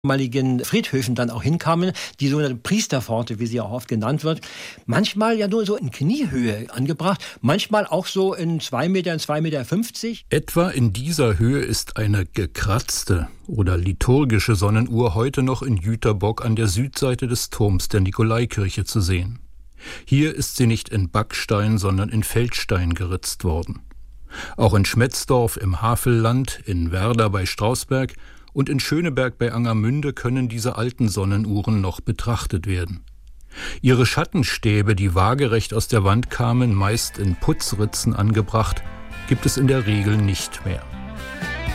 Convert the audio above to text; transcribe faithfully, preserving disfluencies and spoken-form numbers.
ehemaligen Friedhöfen dann auch hinkamen, die sogenannte Priesterpforte, wie sie auch oft genannt wird, manchmal ja nur so in Kniehöhe angebracht, manchmal auch so in zwei Meter, in zwei Meter fünfzig. Etwa in dieser Höhe ist eine gekratzte oder liturgische Sonnenuhr heute noch in Jüterbock an der Südseite des Turms der Nikolaikirche zu sehen. Hier ist sie nicht in Backstein, sondern in Feldstein geritzt worden. Auch in Schmetzdorf im Havelland, in Werder bei Strausberg und in Schöneberg bei Angermünde können diese alten Sonnenuhren noch betrachtet werden. Ihre Schattenstäbe, die waagerecht aus der Wand kamen, meist in Putzritzen angebracht, gibt es in der Regel nicht mehr.